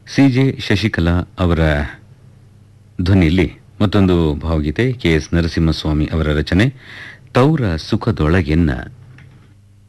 CJ Shashikala ಅವರ ಧ್ವನಿಯಲ್ಲಿ ಮತ್ತೊಂದು ಭಾವಗೀತೆ ಕೆ ಎಸ್ ನರಸಿಂಹಸ್ವಾಮಿ ಅವರ ರಚನೆ ತೌರ ಸುಖದೊಳಗೆನ್ನ